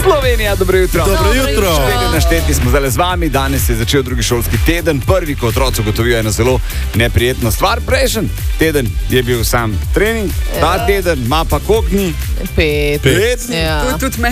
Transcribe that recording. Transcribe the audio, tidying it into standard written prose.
Slovenija, dobro jutro. Dobro jutro. Našteti smo zdaj z vami. Danes je začel drugi šolski teden. Prvi, ko otroci ugotovijo eno zelo neprijetno stvar. Prejšnji teden je bil sam trening, ta teden ima pa koliko dni? 5. Pet. Ja. Tudi